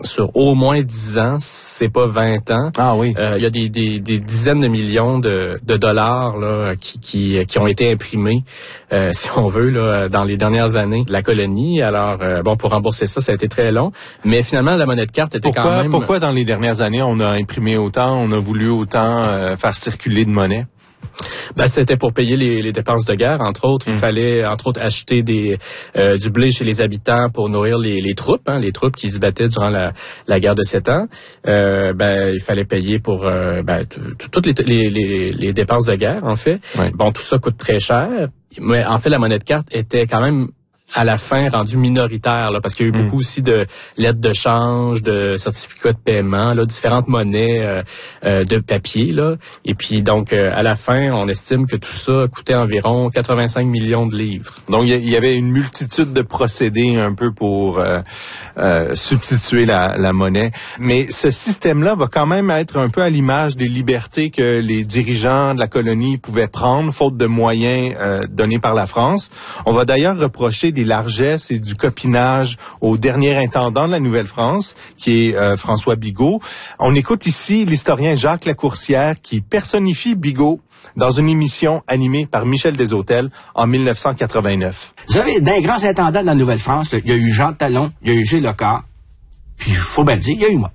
sur au moins 10 ans, c'est pas 20 ans. Ah oui. Il y a des dizaines de millions de dollars là qui ont été imprimés, si on veut, là, dans les dernières années de la colonie. Alors, pour rembourser ça a été très long. Mais finalement, la monnaie de carte était quand même... Pourquoi dans les dernières années, on a imprimé autant, on a voulu autant faire circuler de monnaie? C'était pour payer les dépenses de guerre, entre autres. Il fallait, entre autres, acheter du blé chez les habitants pour nourrir les troupes, les troupes qui se battaient durant la guerre de 7 ans. Il fallait payer pour toutes les dépenses de guerre, en fait. Ouais. Tout ça coûte très cher. Mais en fait, la monnaie de carte était quand même à la fin rendu minoritaire, là, parce qu'il y a eu beaucoup aussi de lettres de change, de certificats de paiement, là, différentes monnaies de papier, là. Et puis donc à la fin, on estime que tout ça coûtait environ 85 millions de livres. Donc il y avait une multitude de procédés un peu pour substituer la monnaie. Mais ce système-là va quand même être un peu à l'image des libertés que les dirigeants de la colonie pouvaient prendre, faute de moyens donnés par la France. On va d'ailleurs reprocher des largesses et du copinage au dernier intendant de la Nouvelle-France, qui est François Bigot. On écoute ici l'historien Jacques Lacourcière qui personnifie Bigot dans une émission animée par Michel Desautels en 1989. Vous avez d'un grand intendant de la Nouvelle-France, il y a eu Jean Talon, il y a eu Gilles Locard, puis il faut bien le dire, il y a eu moi.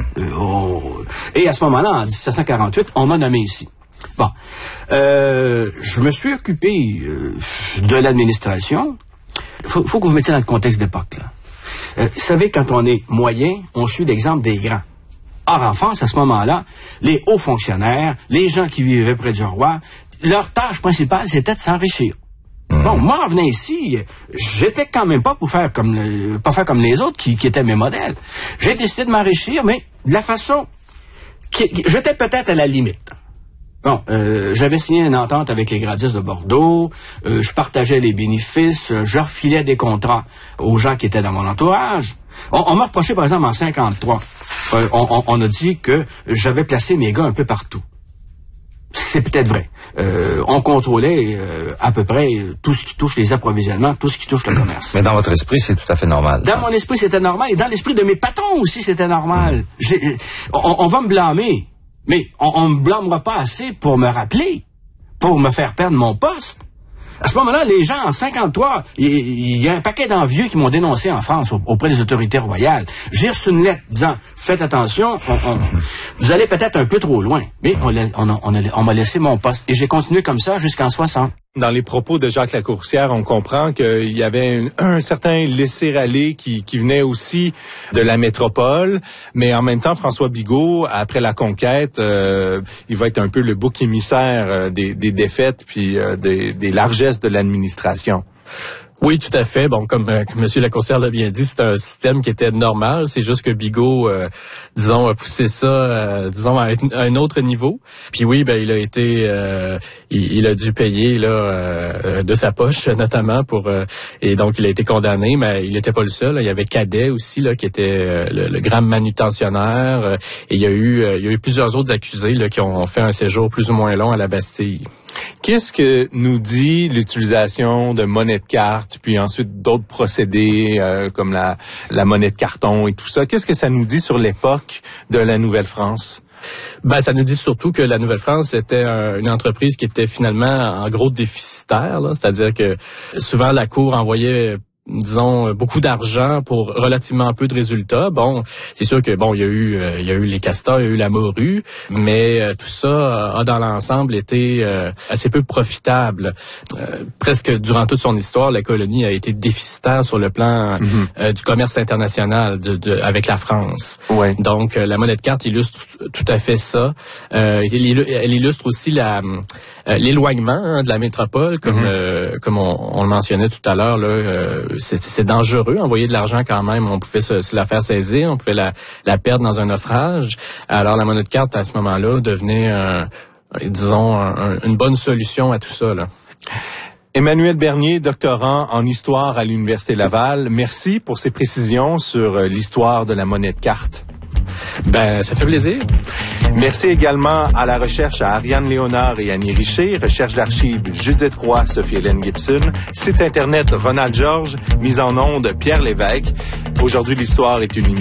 Et à ce moment-là, en 1748, on m'a nommé ici. Bon, je me suis occupé de l'administration. Faut que vous mettiez dans le contexte d'époque, là. Vous savez, quand on est moyen, on suit l'exemple des grands. Or, en France, à ce moment-là, les hauts fonctionnaires, les gens qui vivaient près du roi, leur tâche principale, c'était de s'enrichir. Bon, moi, en venant ici, j'étais quand même pas pour faire comme les autres qui étaient mes modèles. J'ai décidé de m'enrichir, mais de la façon j'étais peut-être à la limite. Bon, j'avais signé une entente avec les gradistes de Bordeaux, je partageais les bénéfices, je refilais des contrats aux gens qui étaient dans mon entourage. On m'a reproché, par exemple, en 53, on a dit que j'avais placé mes gars un peu partout. C'est peut-être vrai. On contrôlait à peu près tout ce qui touche les approvisionnements, tout ce qui touche le commerce. Mais dans votre esprit, c'est tout à fait normal. Dans mon esprit, c'était normal, et dans l'esprit de mes patrons aussi, c'était normal. On va me blâmer. Mais on me blâmera pas assez pour me rappeler, pour me faire perdre mon poste. À ce moment-là, les gens, en 53, il y a un paquet d'envieux qui m'ont dénoncé en France auprès des autorités royales. J'ai reçu une lettre disant, faites attention, vous allez peut-être un peu trop loin. Mais on m'a laissé mon poste. Et j'ai continué comme ça jusqu'en 60. Dans les propos de Jacques Lacourcière, on comprend qu'il y avait un certain laisser-aller qui venait aussi de la métropole, mais en même temps, François Bigot, après la conquête, il va être un peu le bouc émissaire des défaites puis des largesses de l'administration. Oui, tout à fait. Bon, comme M. Lacourcière l'a bien dit, c'est un système qui était normal. C'est juste que Bigot, a poussé ça, à un autre niveau. Puis oui, il a été, il a dû payer là de sa poche, notamment et donc il a été condamné. Mais il n'était pas le seul. Il y avait Cadet aussi là qui était le grand manutentionnaire. Et il y a eu plusieurs autres accusés là qui ont fait un séjour plus ou moins long à la Bastille. Qu'est-ce que nous dit l'utilisation de monnaie de carte, puis ensuite d'autres procédés comme la monnaie de carton et tout ça? Qu'est-ce que ça nous dit sur l'époque de la Nouvelle-France? Ça nous dit surtout que la Nouvelle-France était une entreprise qui était finalement en gros déficitaire, là. C'est-à-dire que souvent la Cour envoyait beaucoup d'argent pour relativement peu de résultats. Bon, c'est sûr que il y a eu les castors, il y a eu la morue, mais tout ça a dans l'ensemble été assez peu profitable. Presque durant toute son histoire, la colonie a été déficitaire sur le plan du commerce international avec la France. Ouais. Donc la monnaie de carte illustre tout à fait ça. Elle illustre aussi l'éloignement de la métropole, comme on le mentionnait tout à l'heure là. C'est dangereux, envoyer de l'argent quand même, on pouvait se la faire saisir, on pouvait la perdre dans un naufrage. Alors la monnaie de carte à ce moment-là devenait une bonne solution à tout ça là. Emmanuel Bernier, doctorant en histoire à l'Université Laval, merci pour ces précisions sur l'histoire de la monnaie de carte. Ça fait plaisir. Merci également à la recherche à Ariane Léonard et Annie Richer, recherche d'archives Judith Roy, Sophie-Hélène Gibson, site internet Ronald Georges, mise en onde Pierre Lévesque. Aujourd'hui, l'histoire est une